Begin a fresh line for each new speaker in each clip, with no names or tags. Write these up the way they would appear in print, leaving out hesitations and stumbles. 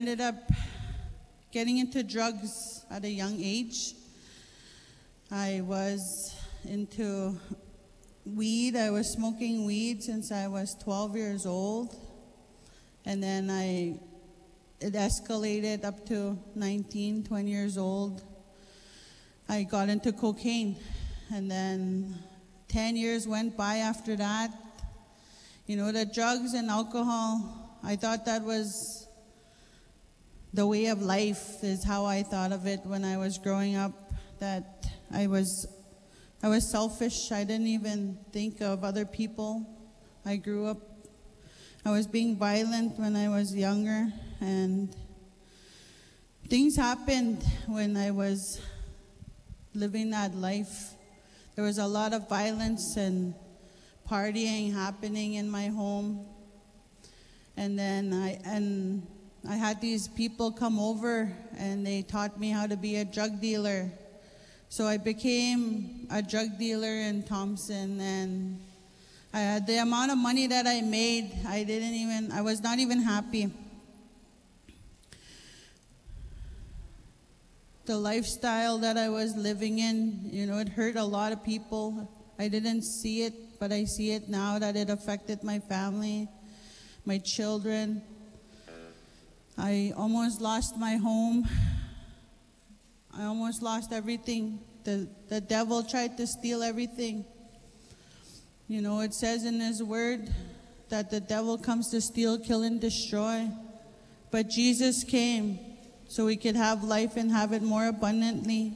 Ended up getting into drugs at a young age. I was into weed. I was smoking weed since I was 12 years old. And then it escalated up to 19, 20 years old. I got into cocaine. And then 10 years went by after that. You know, the drugs and alcohol, I thought that was the way of life, is how I thought of it when I was growing up, that I was selfish. I didn't even think of other people. I was being violent when I was younger, and things happened when I was living that life. There was a lot of violence and partying happening in my home. And then I had these people come over and they taught me how to be a drug dealer. So I became a drug dealer in Thompson, and the amount of money that I made, I was not even happy. The lifestyle that I was living in, you know, it hurt a lot of people. I didn't see it, but I see it now that it affected my family, my children. I almost lost my home. I almost lost everything. The devil tried to steal everything. You know, it says in his word that the devil comes to steal, kill, and destroy. But Jesus came so we could have life and have it more abundantly.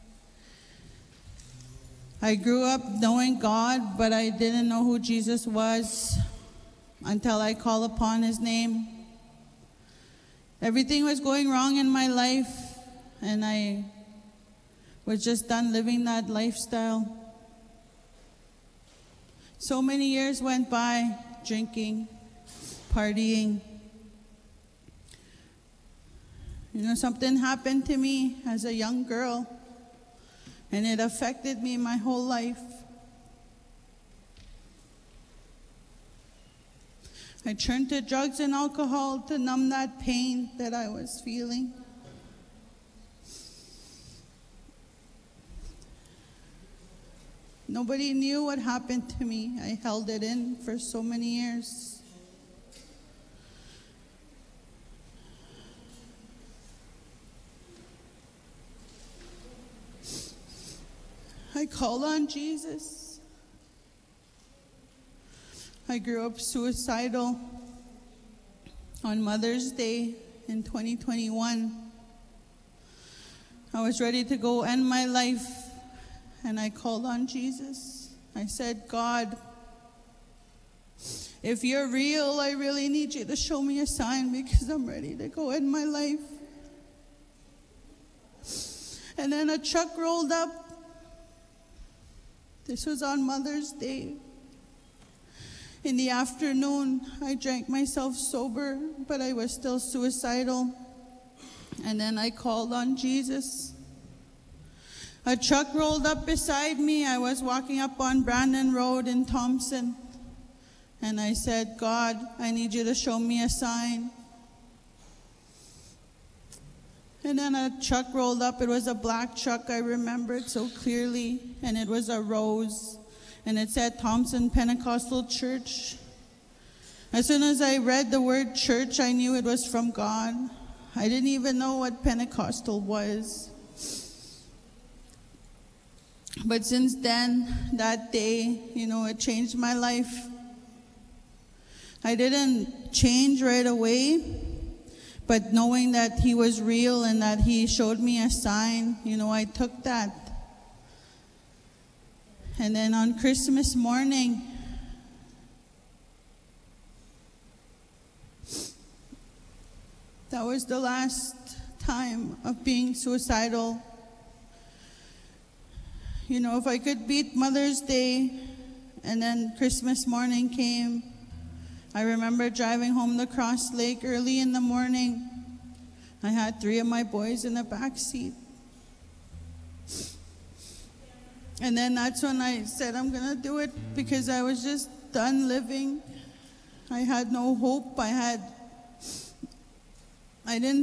I grew up knowing God, but I didn't know who Jesus was until I called upon his name. Everything was going wrong in my life, and I was just done living that lifestyle. So many years went by, drinking, partying. You know, something happened to me as a young girl, and it affected me my whole life. I turned to drugs and alcohol to numb that pain that I was feeling. Nobody knew what happened to me. I held it in for so many years. I called on Jesus. I grew up suicidal on Mother's Day in 2021. I was ready to go end my life, and I called on Jesus. I said, God, if you're real, I really need you to show me a sign, because I'm ready to go end my life. And then a truck rolled up. This was on Mother's Day. In the afternoon, I drank myself sober, but I was still suicidal. And then I called on Jesus. A truck rolled up beside me. I was walking up on Brandon Road in Thompson. And I said, God, I need you to show me a sign. And then a truck rolled up. It was a black truck, I remembered so clearly. And it was a rose. And it said Thompson Pentecostal Church. As soon as I read the word church, I knew it was from God. I didn't even know what Pentecostal was. But since then, that day, you know, it changed my life. I didn't change right away, but knowing that he was real and that he showed me a sign, you know, I took that. And then on Christmas morning, that was the last time of being suicidal. You know, if I could beat Mother's Day and then Christmas morning came, I remember driving home to Cross Lake early in the morning. I had 3 of my boys in the back seat. And then that's when I said, I'm going to do it, because I was just done living. I had no hope. I had I didn't